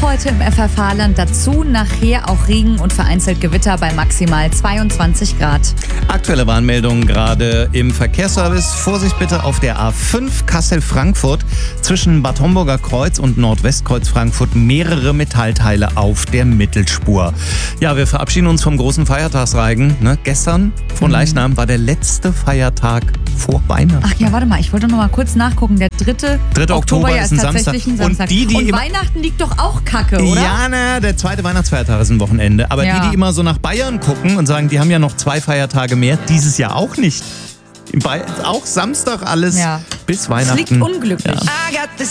heute im FFH-Land. Dazu nachher auch Regen und vereinzelt Gewitter bei maximal 22 Grad. Aktuelle Warnmeldungen gerade im Verkehrsservice. Vorsicht bitte auf der A5 Kassel-Frankfurt zwischen Bad Homburger Kreuz und Nordwestkreuz Frankfurt mehrere Metallteile auf der Mittelspur. Ja, wir verabschieden uns vom großen Feiertagsreigen. Gestern, von Leichnam, war der letzte Feiertag vor Weihnachten. Ach ja, warte mal, ich wollte noch mal kurz nachgucken. Der 3. Oktober ist ein tatsächlich ein Samstag. Und Weihnachten liegt doch auch Kacke, oder? Ja, der zweite Weihnachtsfeiertag ist ein Wochenende. Aber die immer so nach Bayern gucken und sagen, die haben ja noch 2 Feiertage mehr, dieses Jahr auch nicht. Auch Samstag alles bis Weihnachten. Es liegt unglücklich. Ja.